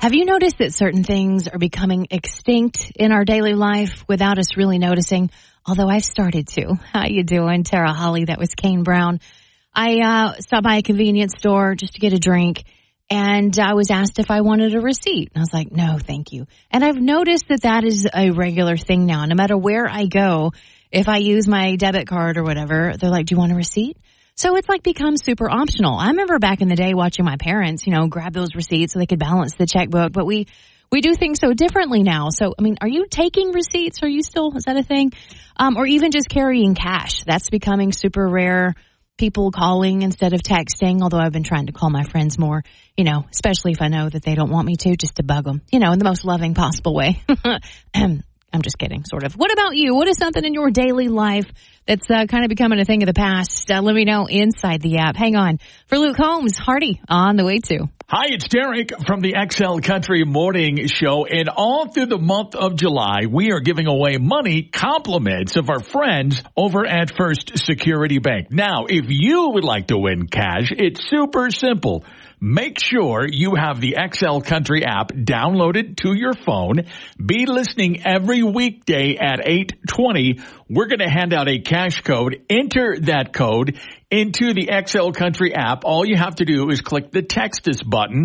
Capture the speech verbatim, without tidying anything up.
Have you noticed that certain things are becoming extinct in our daily life without us really noticing? Although I've started to. How you doing, Tara Holly? That was Kane Brown. I uh, stopped by a convenience store just to get a drink, and I was asked if I wanted a receipt. And I was like, no, thank you. And I've noticed that that is a regular thing now. No matter where I go, if I use my debit card or whatever, they're like, do you want a receipt? So it's like become super optional. I remember back in the day watching my parents, you know, grab those receipts so they could balance the checkbook. But we, we do things so differently now. So, I mean, are you taking receipts? Are you still, is that a thing? Um, or even just carrying cash. That's becoming super rare. People calling instead of texting, although I've been trying to call my friends more, you know, especially if I know that they don't want me to, just to bug them, you know, in the most loving possible way. I'm just kidding, sort of. What about you? What is something in your daily life that's uh, kind of becoming a thing of the past? Uh, let me know inside the app. Hang on. For Luke Holmes, Hardy on the way to. Hi, it's Derek from the X L Country Morning Show. And all through the month of July, we are giving away money compliments of our friends over at First Security Bank. Now, if you would like to win cash, it's super simple. Make sure you have the X L Country app downloaded to your phone. Be listening every weekday at eight twenty. We're going to hand out a cash code. Enter that code into the X L Country app. All you have to do is click the Text Us button.